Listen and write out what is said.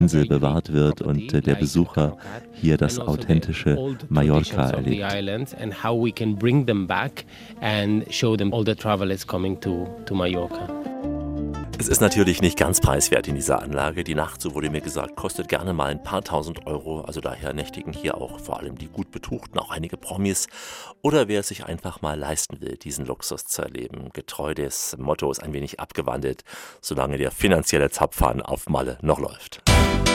Insel bewahrt wird und der Besucher hier das authentische Mallorca erlebt. Es ist natürlich nicht ganz preiswert in dieser Anlage. Die Nacht, so wurde mir gesagt, kostet gerne mal ein paar tausend Euro. Also daher nächtigen hier auch vor allem die gut Betuchten, auch einige Promis. Oder wer es sich einfach mal leisten will, diesen Luxus zu erleben. Getreu des Mottos ein wenig abgewandelt, solange der finanzielle Zapfhahn auf Malle noch läuft.